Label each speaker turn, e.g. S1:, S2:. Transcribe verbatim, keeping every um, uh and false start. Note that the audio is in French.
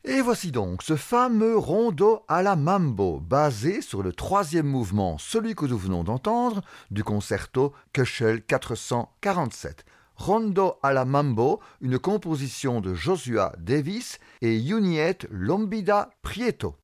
S1: Et voici donc ce fameux rondo alla mambo, basé sur le troisième mouvement, celui que nous venons d'entendre, du concerto Köchel quatre cent quarante-sept. Rondo alla mambo, une composition de Joshua Davis et Juniette Lombida Prieto.